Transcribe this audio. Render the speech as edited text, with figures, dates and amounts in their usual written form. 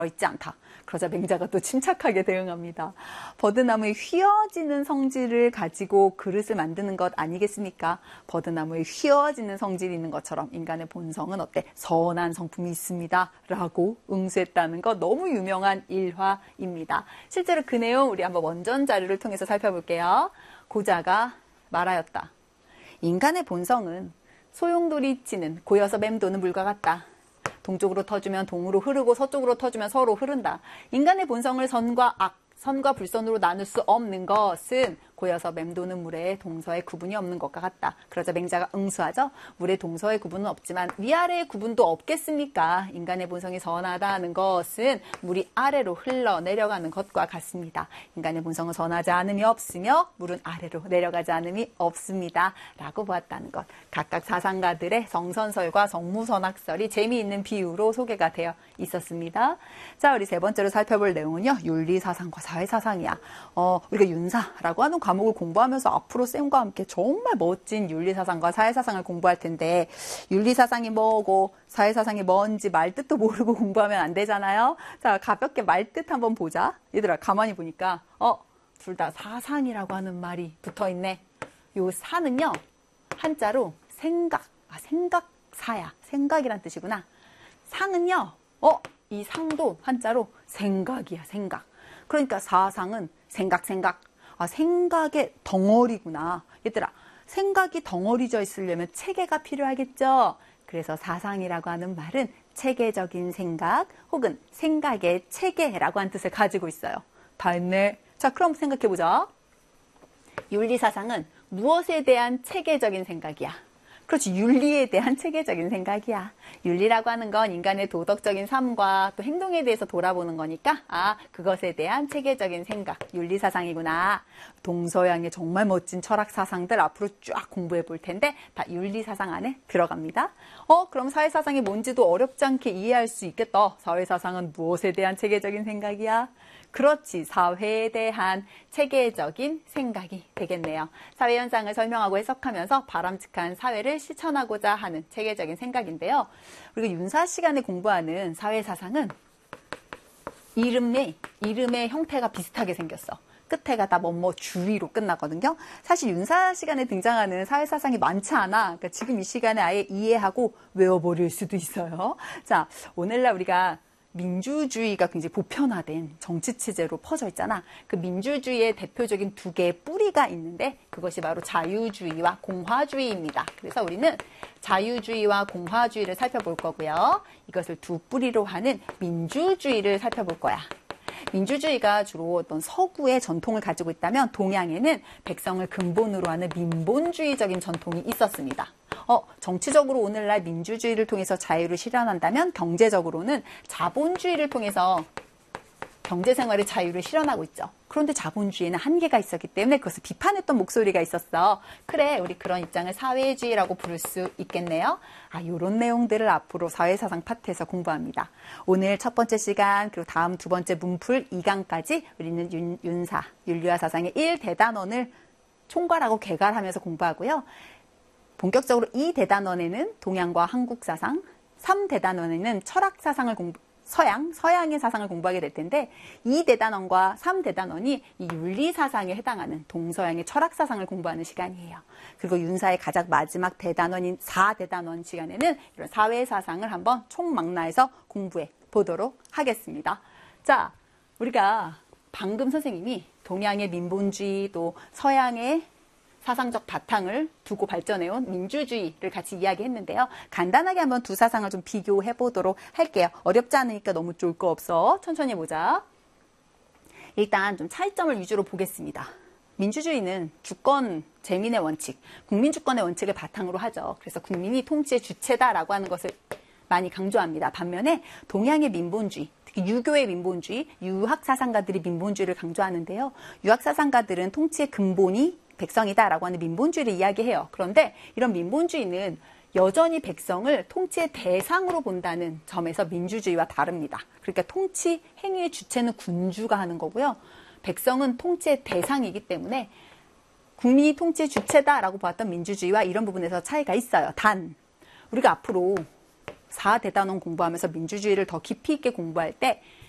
있지 않다. 그러자 맹자가 또 침착하게 대응합니다. 버드나무의 휘어지는 성질을 가지고 그릇을 만드는 것 아니겠습니까? 버드나무의 휘어지는 성질이 있는 것처럼 인간의 본성은 어때? 선한 성품이 있습니다. 라고 응수했다는 것, 너무 유명한 일화입니다. 실제로 그 내용 우리 한번 원전 자료를 통해서 살펴볼게요. 고자가 말하였다. 인간의 본성은 소용돌이 치는 고여서 맴도는 물과 같다. 동쪽으로 터주면 동으로 흐르고 서쪽으로 터주면 서로 흐른다. 인간의 본성을 선과 악, 선과 불선으로 나눌 수 없는 것은 고여서 맴도는 물에 동서의 구분이 없는 것과 같다. 그러자 맹자가 응수하죠. 물의 동서의 구분은 없지만 위아래의 구분도 없겠습니까? 인간의 본성이 선하다는 것은 물이 아래로 흘러내려가는 것과 같습니다. 인간의 본성은 선하지 않음이 없으며 물은 아래로 내려가지 않음이 없습니다. 라고 보았다는 것. 각각 사상가들의 성선설과 성무선학설이 재미있는 비유로 소개가 되어 있었습니다. 자, 우리 세 번째로 살펴볼 내용은요. 윤리사상과 사회사상이야. 우리가 윤사라고 하는 과목을 공부하면서 앞으로 쌤과 함께 정말 멋진 윤리사상과 사회사상을 공부할 텐데 윤리사상이 뭐고 사회사상이 뭔지 말뜻도 모르고 공부하면 안 되잖아요. 자, 가볍게 말뜻 한번 보자. 얘들아, 가만히 보니까 둘 다 사상이라고 하는 말이 붙어있네. 요 사는요, 한자로 생각, 생각사야. 생각이란 뜻이구나. 상은요, 이 상도 한자로 생각이야, 생각. 그러니까 사상은 생각. 생각의 덩어리구나. 얘들아, 생각이 덩어리져 있으려면 체계가 필요하겠죠? 그래서 사상이라고 하는 말은 체계적인 생각 혹은 생각의 체계라고 하는 뜻을 가지고 있어요. 다 했네. 자, 그럼 생각해보자. 윤리사상은 무엇에 대한 체계적인 생각이야? 그렇지, 윤리에 대한 체계적인 생각이야. 윤리라고 하는 건 인간의 도덕적인 삶과 또 행동에 대해서 돌아보는 거니까 그것에 대한 체계적인 생각, 윤리사상이구나. 동서양의 정말 멋진 철학사상들 앞으로 쫙 공부해 볼 텐데 다 윤리사상 안에 들어갑니다. 그럼 사회사상이 뭔지도 어렵지 않게 이해할 수 있겠다. 사회사상은 무엇에 대한 체계적인 생각이야? 그렇지, 사회에 대한 체계적인 생각이 되겠네요. 사회현상을 설명하고 해석하면서 바람직한 사회를 실천하고자 하는 체계적인 생각인데요. 우리가 윤사 시간에 공부하는 사회사상은 이름의 형태가 비슷하게 생겼어. 끝에가 다 주의로 끝나거든요. 사실 윤사 시간에 등장하는 사회사상이 많지 않아. 그러니까 지금 이 시간에 아예 이해하고 외워버릴 수도 있어요. 자, 오늘날 우리가 민주주의가 굉장히 보편화된 정치체제로 퍼져 있잖아. 그 민주주의의 대표적인 두 개의 뿌리가 있는데 그것이 바로 자유주의와 공화주의입니다. 그래서 우리는 자유주의와 공화주의를 살펴볼 거고요. 이것을 두 뿌리로 하는 민주주의를 살펴볼 거야. 민주주의가 주로 어떤 서구의 전통을 가지고 있다면 동양에는 백성을 근본으로 하는 민본주의적인 전통이 있었습니다. 정치적으로 오늘날 민주주의를 통해서 자유를 실현한다면 경제적으로는 자본주의를 통해서 경제생활의 자유를 실현하고 있죠. 그런데 자본주의는 한계가 있었기 때문에 그것을 비판했던 목소리가 있었어. 그래, 우리 그런 입장을 사회주의라고 부를 수 있겠네요. 이런 내용들을 앞으로 사회사상 파트에서 공부합니다. 오늘 첫 번째 시간 그리고 다음 두 번째 문풀 2강까지 우리는 윤사, 윤리와 사상의 1대단원을 총괄하고 개괄하면서 공부하고요. 본격적으로 2대단원에는 동양과 한국 사상, 3대단원에는 철학 사상을 서양의 사상을 공부하게 될 텐데 2대단원과 3대단원이 이 윤리사상에 해당하는 동서양의 철학사상을 공부하는 시간이에요. 그리고 윤사의 가장 마지막 대단원인 4대단원 시간에는 이런 사회사상을 한번 총망라해서 공부해 보도록 하겠습니다. 자, 우리가 방금 선생님이 동양의 민본주의 또 서양의 사상적 바탕을 두고 발전해온 민주주의를 같이 이야기했는데요. 간단하게 한번 두 사상을 좀 비교해 보도록 할게요. 어렵지 않으니까 너무 쫄 거 없어. 천천히 보자. 일단 좀 차이점을 위주로 보겠습니다. 민주주의는 주권 재민의 원칙, 국민주권의 원칙을 바탕으로 하죠. 그래서 국민이 통치의 주체다라고 하는 것을 많이 강조합니다. 반면에 동양의 민본주의, 특히 유교의 민본주의, 유학사상가들이 민본주의를 강조하는데요. 유학사상가들은 통치의 근본이 백성이다라고 하는 민본주의를 이야기해요. 그런데 이런 민본주의는 여전히 백성을 통치의 대상으로 본다는 점에서 민주주의와 다릅니다. 그러니까 통치 행위의 주체는 군주가 하는 거고요. 백성은 통치의 대상이기 때문에 국민이 통치의 주체다라고 보았던 민주주의와 이런 부분에서 차이가 있어요. 단, 우리가 앞으로 4대단원 공부하면서 민주주의를 더 깊이 있게 공부할 때